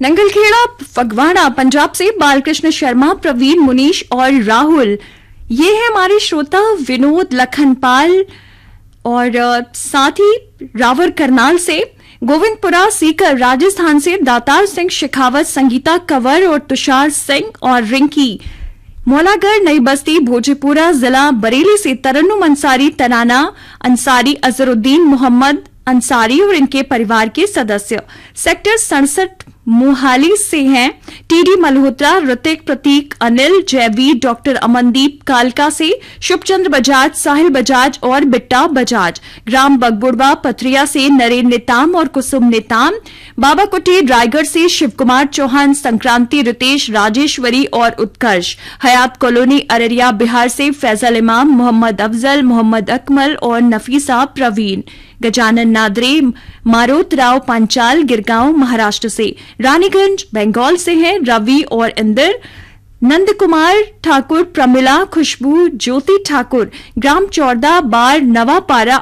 नंगलखेड़ा फगवाड़ा पंजाब से बालकृष्ण शर्मा, प्रवीण, मुनीश और राहुल। ये है हमारे श्रोता विनोद लखनपाल। और साथ ही रावर करनाल से गोविंदपुरा, सीकर राजस्थान से दातार सिंह शेखावत, संगीता कंवर और तुषार सिंह और रिंकी। मौलागढ़, नई बस्ती, भोजपुरा जिला बरेली से तरन्नुम अंसारी, तनाना अंसारी, अजरुद्दीन मोहम्मद अंसारी और इनके परिवार के सदस्य। सेक्टर 67 मोहाली से हैं टीडी मल्होत्रा, ऋतिक, प्रतीक, अनिल, जयवीर, डॉक्टर अमनदीप। कालका से शुभचंद्र बजाज, साहिल बजाज और बिट्टा बजाज। ग्राम बगबुड़वा पथरिया से नरेन नेताम और कुसुम नेताम। बाबा कुटी रायगढ़ से शिवकुमार चौहान, संक्रांति, रितेश, राजेश्वरी और उत्कर्ष। हयात कॉलोनी अररिया बिहार से फैजल इमाम, मोहम्मद अफजल, मोहम्मद अकमल और नफीसा प्रवीण। गजानन नादरे, मारोत राव पांचाल, गिरगांव महाराष्ट्र से। रानीगंज बंगाल से हैं रवि और इंदर। नंद कुमार ठाकुर, प्रमिला, खुशबू, ज्योति ठाकुर। ग्राम चौरदा बार, नवापारा